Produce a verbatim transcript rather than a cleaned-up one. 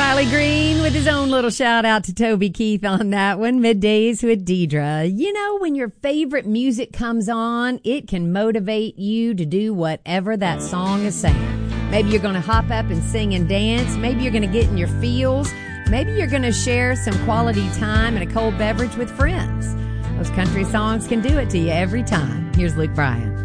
Riley Green with his own little shout out to Toby Keith on that one. Middays with Deidre. You know, when your favorite music comes on, it can motivate you to do whatever that song is saying. Maybe you're going to hop up and sing and dance. Maybe you're going to get in your feels. Maybe you're going to share some quality time and a cold beverage with friends. Those country songs can do it to you every time. Here's Luke Bryan.